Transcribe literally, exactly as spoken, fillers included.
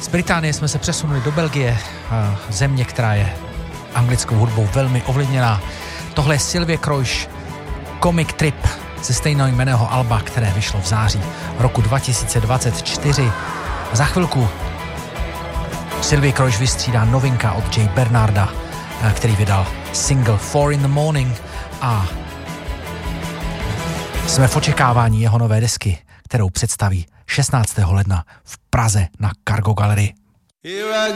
Z Británie jsme se přesunuli do Belgie, země, která je anglickou hudbou velmi ovlivněná. Tohle je Sylvie Kroiš, Comic Trip ze stejnojmenného alba, které vyšlo v září roku dva tisíce dvacet čtyři. A za chvilku Sylvie Kroiš vystřídá novinka od Jay Bernarda, který vydal single Four in the Morning a jsme v očekávání jeho nové desky, kterou představí šestnáctého ledna v Praze na Cargo Gallery. Here I